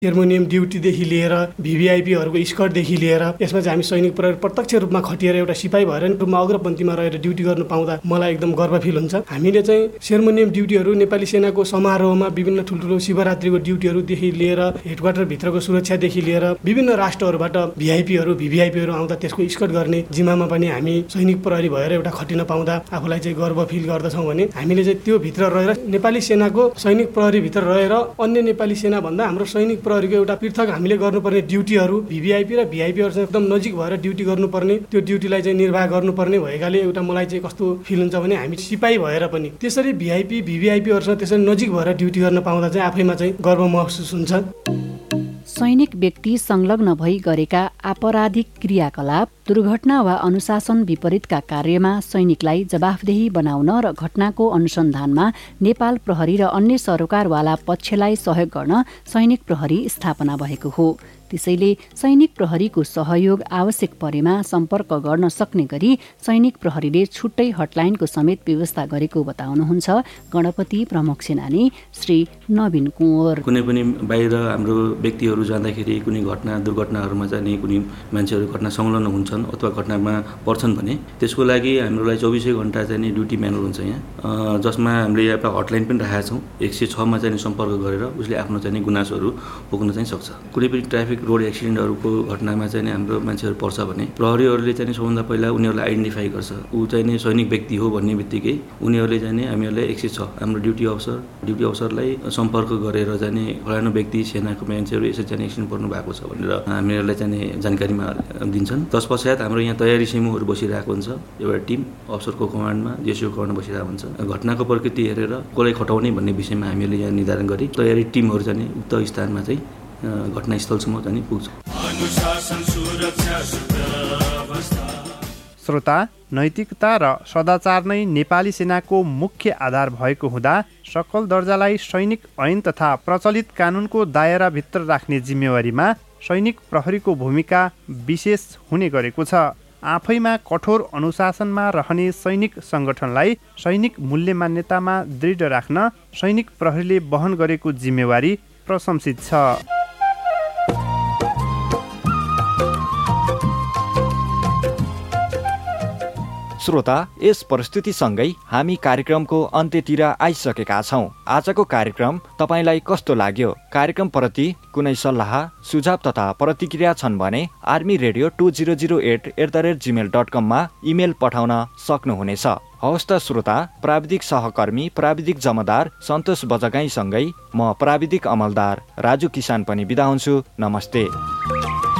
Harmonium ड्युटीदेखि लिएर भिभिआइपीहरूको स्कर्टदेखि लिएर यसमा चाहिँ हामी सैनिक प्रहरी प्रत्यक्ष रूपमा खटिएर एउटा सिपाही भएर रूपमा अग्रपन्थीमा रहेर ड्युटी गर्नु पाउँदा मलाई एकदम गर्व फिल हुन्छ। हामीले चाहिँ हार्मोनियम ड्युटीहरू नेपाली सेनाको समारोहमा विभिन्न ठुल्ठुलो शिवरात्रिको ड्युटीहरूदेखि लिएर हेडक्वार्टर भित्रको सुरक्षादेखि लिएर विभिन्न राष्ट्रहरूबाट भिभिआइपीहरू आउँदा त्यसको स्कर्ट गर्ने जिम्मामा पनि हामी सैनिक प्रहरी भएर एउटा खटिन पाउँदा आफूलाई चाहिँ गर्व फिल गर्दछौँ भने हामीले चाहिँ त्यो भित्र रहेर नेपाली सेनाको सैनिक प्रहरी भित्र रहेर अन्य नेपाली सेना भन्दा हाम्रो सैनिक प्रहरीको एउटा पृथक हामीले गर्नुपर्ने ड्युटीहरू भिभिआइपी र भिआइपीहरूसँग एकदम नजिक भएर ड्युटी गर्नुपर्ने त्यो ड्युटीलाई चाहिँ निर्वाह गर्नुपर्ने भएकाले एउटा मलाई चाहिँ कस्तो फिल हुन्छ भने हामी सिपाही भएर पनि त्यसरी भिभिआइपीहरूसँग त्यसरी नजिक भएर ड्युटी गर्न पाउँदा चाहिँ आफैमा चाहिँ गर्व महसुस हुन्छ। सैनिक व्यक्ति संलग्न भई गरेका आपराधिक क्रियाकलाप, दुर्घटना वा अनुशासन विपरीतका कार्यमा सैनिकलाई जवाफदेही बनाउन र घटनाको अनुसन्धानमा नेपाल प्रहरी र अन्य सरकारवाला पक्षलाई सहयोग गर्न सैनिक प्रहरी स्थापना भएको हो। त्यसैले सैनिक प्रहरीको सहयोग आवश्यक परेमा सम्पर्क गर्न सक्ने गरी सैनिक प्रहरीले छुट्टै हटलाइनको समेत व्यवस्था गरेको बताउनुहुन्छ गणपति प्रमुख सेनानी श्री नवीन कुँवर। कुनै पनि बाहिर हाम्रो व्यक्तिहरू जाँदाखेरि कुनै दुर्घटनाहरूमा चाहिँ कुनै मान्छेहरू घटना संलग्न हुन्छन् अथवा घटनामा पर्छन् भने त्यसको लागि हामीलाई 24 घण्टा चाहिँ ड्युटी म्यानुअल हुन्छ यहाँ, जसमा हामीले एउटा हटलाइन पनि राखेका छौँ। 106 मा चाहिँ सम्पर्क गरेर उसले आफ्नो चाहिँ गुनासोहरू पोख्न चाहिँ सक्छ। कुनै पनि ट्राफिक रोड एक्सिडेन्टहरूको घटनामा चाहिँ हाम्रो मान्छेहरू पर्छ भने प्रहरीहरूले चाहिँ सबभन्दा पहिला उनीहरूलाई आइडेन्टिफाई गर्छ। ऊ चाहिँ सैनिक व्यक्ति हो भन्ने बित्तिकै उनीहरूले चाहिँ हामीहरूलाई 106 हाम्रो ड्युटी अफसरलाई सम्पर्क गरेर चाहिँ फलानु व्यक्ति सेनाको मान्छेहरू यसरी चाहिँ एक्सिडेन्ट पर्नु भएको छ भनेर हामीहरूलाई चाहिँ जानकारीमा दिन्छन्। तत्पश्चात हाम्रो यहाँ तयारी समूहहरू बसिरहेको हुन्छ। एउटा टिम अफसरको कमान्डमा जेसीओ कमान्डमा बसिरहेको हुन्छ। घटनाको प्रकृति हेरेर कसलाई खटाउने भन्ने विषयमा हामीले यहाँ निर्धारण गरी तयारी टिमहरू चाहिँ उक्त स्थानमा चाहिँ घटनास्थलसम्म चाहिँ पुग्छ। श्रोता, नैतिकता र सदाचार नै नेपाली सेनाको मुख्य आधार भएको हुँदा सकल दर्जालाई सैनिक ऐन तथा प्रचलित कानुनको दायराभित्र राख्ने जिम्मेवारीमा सैनिक प्रहरीको भूमिका विशेष हुने गरेको छ। आफैमा कठोर अनुशासनमा रहने सैनिक सङ्गठनलाई सैनिक मूल्य मान्यतामा दृढ राख्न सैनिक प्रहरीले वहन गरेको जिम्मेवारी प्रशंसित छ। श्रोता, यस प्रस्तुतिसँगै हामी कार्यक्रमको अन्त्यतिर आइसकेका छौँ। आजको कार्यक्रम तपाईँलाई कस्तो लाग्यो? कार्यक्रमप्रति कुनै सल्लाह, सुझाव तथा प्रतिक्रिया छन् भने armyradio2008@gmail.com मा इमेल पठाउन सक्नुहुनेछ। हवस् त श्रोता, प्राविधिक सहकर्मी प्राविधिक जमदार सन्तोष बजगाईसँगै म प्राविधिक अमलदार राजु किसान पनि बिदा हुन्छु। नमस्ते।